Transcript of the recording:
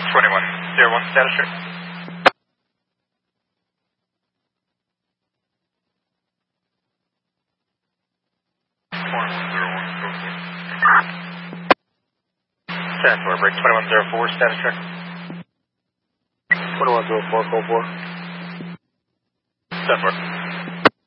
2101 status check. 10-4, break 2104, status check. 2104, code 4. 10-4.